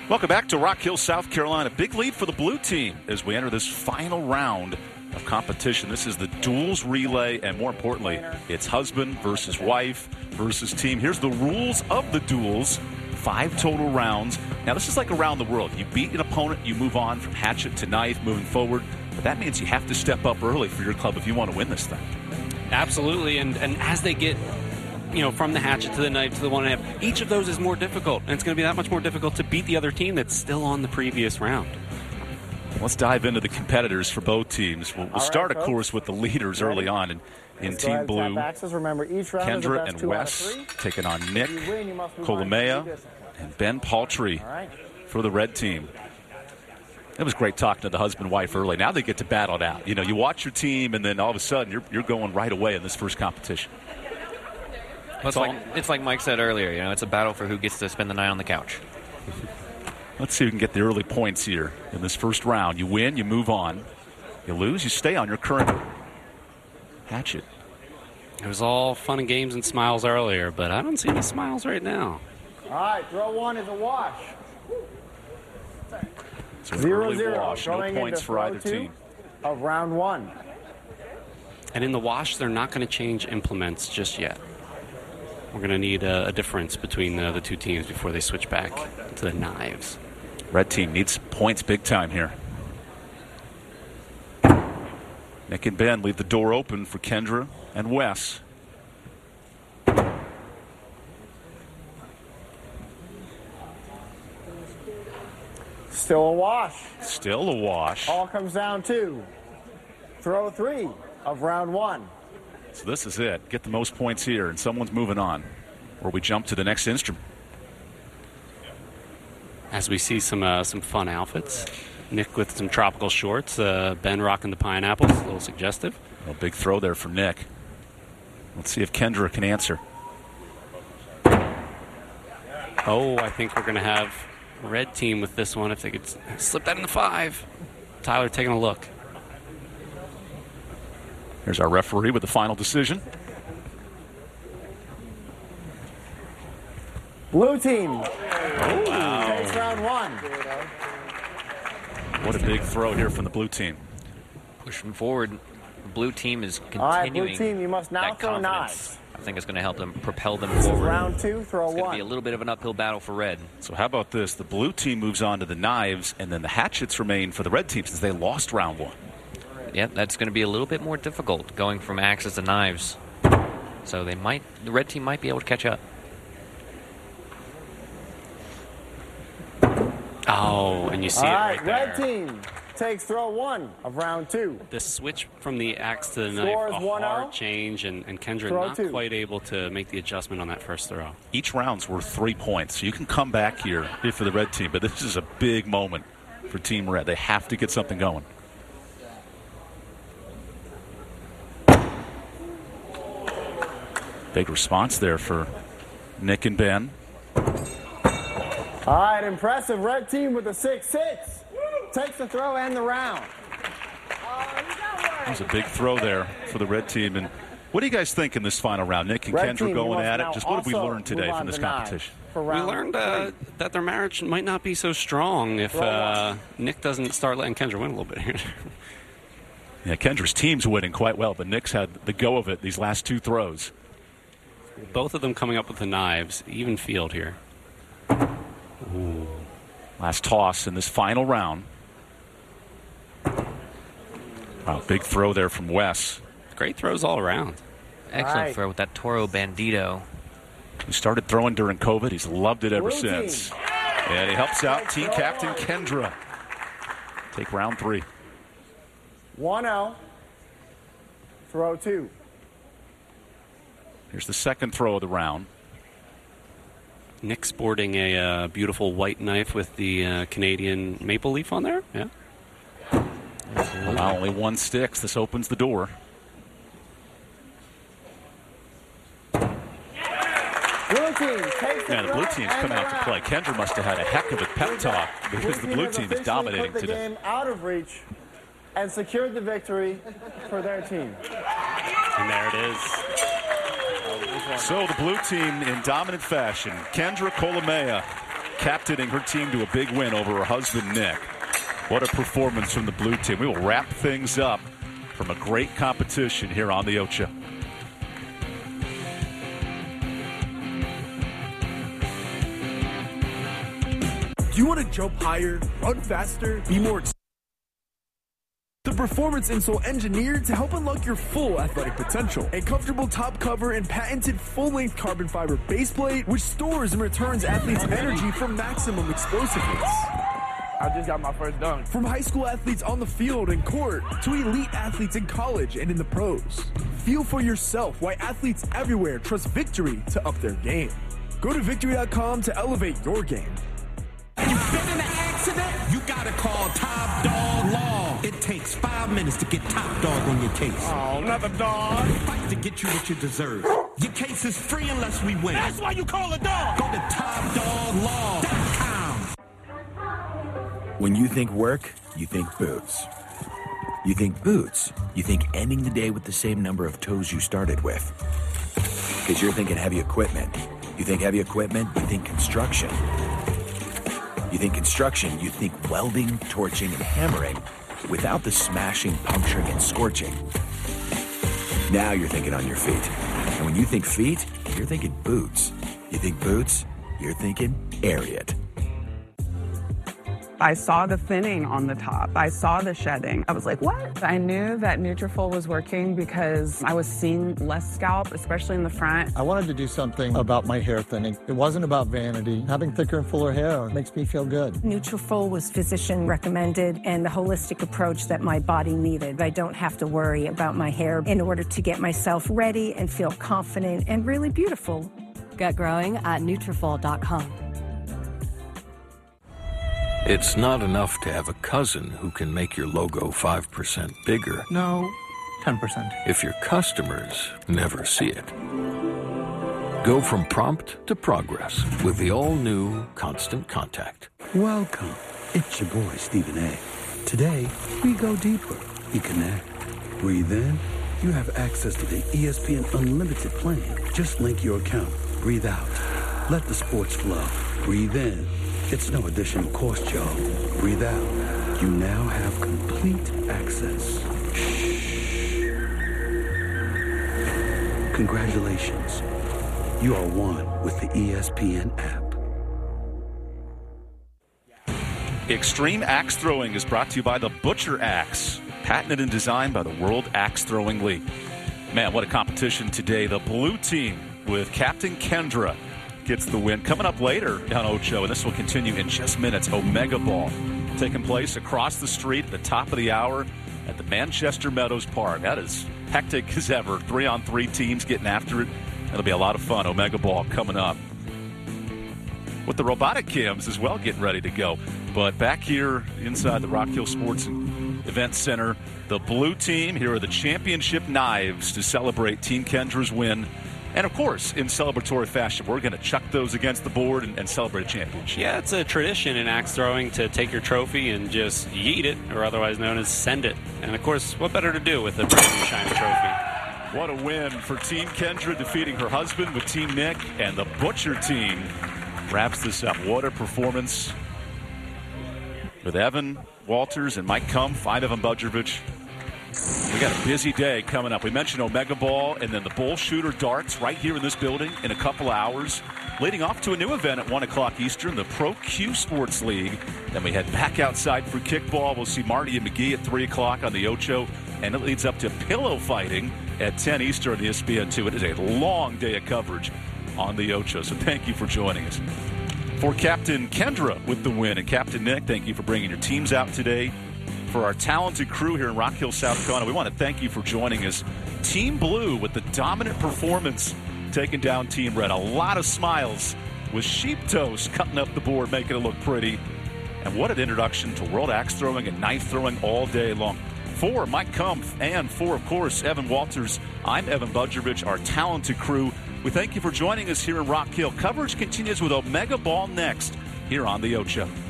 Welcome back to Rock Hill, South Carolina. Big lead for the blue team as we enter this final round of competition. This is the duels relay, and more importantly, it's husband versus wife versus team. Here's the rules of the duels. 5 total rounds. Now, this is like around the world. You beat an opponent, you move on from hatchet to knife, moving forward. But that means you have to step up early for your club if you want to win this thing. Absolutely, and as they get from the hatchet to the knife to the 1.5, each of those is more difficult, and it's going to be that much more difficult to beat the other team that's still on the previous round. Let's dive into the competitors for both teams. We'll start, of course, with the leaders early on. In Team Blue, Remember, each round Kendra and Wes taking on Nick, Kolomea, and Ben Paltry for the red team. It was great talking to the husband-wife early. Now they get to battle it out. You watch your team, and then all of a sudden you're going right away in this first competition. It's like Mike said earlier. It's a battle for who gets to spend the night on the couch. Let's see who can get the early points here in this first round. You win, you move on. You lose, you stay on your current hatchet. It was all fun and games and smiles earlier, but I don't see any smiles right now. All right, throw 1 is a wash. So 0-0. Wash. No points for either team. Of round 1. And in the wash, they're not going to change implements just yet. We're going to need a difference between the two teams before they switch back to the knives. Red team needs points big time here. Nick and Ben leave the door open for Kendra and Wes. Still a wash. Still a wash. All comes down to throw 3 of round 1. So this is it. Get the most points here, and someone's moving on. Or we jump to the next instrument. As we see some fun outfits. Nick with some tropical shorts. Ben rocking the pineapples. A little suggestive. A big throw there from Nick. Let's see if Kendra can answer. Oh, I think we're going to have red team with this one if they could slip that in the 5. Tyler taking a look. Here's our referee with the final decision. Blue team. Oh, wow. Takes round 1. What a big throw here from the blue team. Pushing forward, the blue team is continuing. All right, blue team, you must now throw knives. I think it's going to help them propel them forward. Round 2, throw 1. It's going to be a little bit of an uphill battle for red. So how about this? The blue team moves on to the knives, and then the hatchets remain for the red team since they lost round 1. Yeah, that's going to be a little bit more difficult going from axes to knives. So the red team might be able to catch up. Oh, and you see it right there. Red team takes throw 1 of round 2. The switch from the axe to the knife, a hard change, and Kendra not quite able to make the adjustment on that first throw. Each round's worth 3 points, so you can come back here for the red team, but this is a big moment for Team Red. They have to get something going. Big response there for Nick and Ben. All right, impressive. Red team with a 6-6. Takes the throw and the round. That was a big throw there for the red team. And what do you guys think in this final round? Nick and Kendra going at it. Just what have we learned today from this competition? We learned that their marriage might not be so strong if Nick doesn't start letting Kendra win a little bit here. Yeah, Kendra's team's winning quite well, but Nick's had the go of it these last 2 throws. Both of them coming up with the knives. Even field here. Ooh. Last toss in this final round. Wow, big throw there from Wes. Great throws all around. Excellent throw with that Toro Bandito. He started throwing during COVID. He's loved it ever since. And he helps out team captain Kendra. Take round 3. 1-0. Throw 2. Here's the second throw of the round. Nick sporting a beautiful white knife with the Canadian maple leaf on there. Yeah. Only 1 sticks. This opens the door. The blue team's come out to play. Kendra must have had a heck of a pep talk because the blue team is dominating today. Game out of reach and secured the victory for their team. And there it is. So the blue team in dominant fashion. Kendra Kolomea captaining her team to a big win over her husband, Nick. What a performance from the blue team. We will wrap things up from a great competition here on the Ocho. Do you want to jump higher, run faster, be more The Performance insole engineered to help unlock your full athletic potential. A comfortable top cover and patented full-length carbon fiber base plate, which stores and returns athletes' energy for maximum explosiveness. I just got my first dunk. From high school athletes on the field and court to elite athletes in college and in the pros. Feel for yourself why athletes everywhere trust Victory to up their game. Go to Victory.com to elevate your game. You've been in an accident? You gotta call Top Dog Law. It takes 5 minutes to get Top Dog on your case. Oh, not the dog. Fight to get you what you deserve. Your case is free unless we win. That's why you call a dog. Go to TopDogLaw.com. When you think work, you think boots. You think boots, you think ending the day with the same number of toes you started with. Because you're thinking heavy equipment. You think heavy equipment, you think construction. You think construction, you think welding, torching, and hammering without the smashing, puncturing, and scorching. Now you're thinking on your feet. And when you think feet, you're thinking boots. You think boots, you're thinking Ariat. I saw the thinning on the top. I saw the shedding. I was like, what? I knew that Nutrafol was working because I was seeing less scalp, especially in the front. I wanted to do something about my hair thinning. It wasn't about vanity. Having thicker and fuller hair makes me feel good. Nutrafol was physician recommended and the holistic approach that my body needed. I don't have to worry about my hair in order to get myself ready and feel confident and really beautiful. Get growing at Nutrafol.com. It's not enough to have a cousin who can make your logo 5% bigger. No, 10%. If your customers never see it. Go from prompt to progress with the all-new Constant Contact. Welcome. It's your boy, Stephen A. Today, we go deeper. We connect. Breathe in. You have access to the ESPN Unlimited plan. Just link your account. Breathe out. Let the sports flow. Breathe in. It's no additional cost, y'all. Breathe out. You now have complete access. Shh. Congratulations. You are one with the ESPN app. Extreme Axe Throwing is brought to you by the Butcher Axe, patented and designed by the World Axe Throwing League. Man, what a competition today. The blue team with Captain Kendra gets the win. Coming up later on Ocho, and this will continue in just minutes, Omega Ball taking place across the street at the top of the hour at the Manchester Meadows Park. That is hectic as ever. 3-on-3 teams getting after it. It'll be a lot of fun. Omega Ball coming up. With the robotic cams as well getting ready to go. But back here inside the Rock Hill Sports Event Center, the blue team, here are the championship knives to celebrate Team Kendra's win. And, of course, in celebratory fashion, we're going to chuck those against the board and celebrate a championship. Yeah, it's a tradition in axe throwing to take your trophy and just yeet it, or otherwise known as send it. And, of course, what better to do with a brand new shiny trophy? What a win for Team Kendra, defeating her husband with Team Nick. And the Butcher team wraps this up. What a performance with Evan Walters and Mike Kumpf. I'm Evan Budrovich. We got a busy day coming up. We mentioned Omega Ball and then the Bull Shooter Darts right here in this building in a couple hours. Leading off to a new event at 1 o'clock Eastern, the Pro Q Sports League. Then we head back outside for kickball. We'll see Marty and McGee at 3 o'clock on the Ocho. And it leads up to pillow fighting at 10 Eastern on the ESPN2. It is a long day of coverage on the Ocho, so thank you for joining us. For Captain Kendra with the win and Captain Nick, thank you for bringing your teams out today. For our talented crew here in Rock Hill, South Carolina, we want to thank you for joining us. Team Blue with the dominant performance taking down Team Red. A lot of smiles with Sheep Toast cutting up the board, making it look pretty. And what an introduction to World Axe Throwing and Knife Throwing all day long. For Mike Kumpf and for, of course, Evan Walters, I'm Evan Budrovich, our talented crew. We thank you for joining us here in Rock Hill. Coverage continues with Omega Ball next here on the Ocho.